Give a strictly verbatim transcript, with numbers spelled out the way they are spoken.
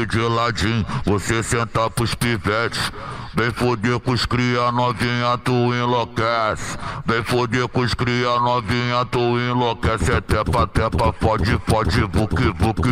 aqui de ladinho, você senta pros pivetes. Vem foder com os cria novinha, tu enlouquece. Vem foder com os cria novinha, tu enlouquece. É tepa, tepa, pode, pode, buque, buque,